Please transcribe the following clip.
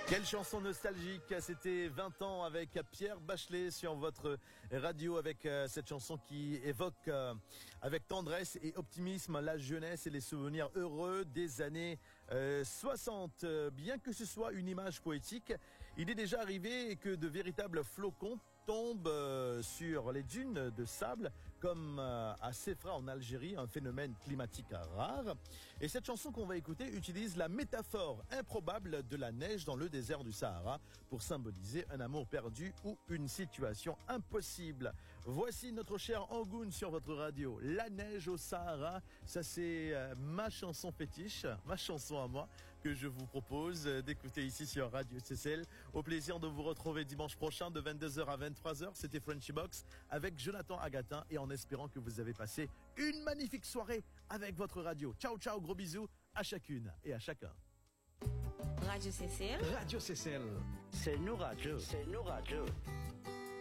Quelle chanson nostalgique, c'était 20 ans avec Pierre Bachelet sur votre radio avec cette chanson qui évoque avec tendresse et optimisme la jeunesse et les souvenirs heureux des années 60. Bien que ce soit une image poétique, il est déjà arrivé que de véritables flocons tombent sur les dunes de sable comme à Sefra en Algérie, un phénomène climatique rare. Et cette chanson qu'on va écouter utilise la métaphore improbable de la neige dans le désert du Sahara pour symboliser un amour perdu ou une situation impossible. Voici notre cher Angoune sur votre radio. La neige au Sahara, ça c'est ma chanson fétiche, ma chanson à moi que je vous propose d'écouter ici sur Radio CCL. Au plaisir de vous retrouver dimanche prochain de 22h à 23h. C'était Frenchy Box avec Jonathan Agatin et en espérant que vous avez passé une magnifique soirée avec votre radio. Ciao, ciao, gros bisous à chacune et à chacun. Radio CCL. Radio CCL. C'est nous radio. C'est nous radio.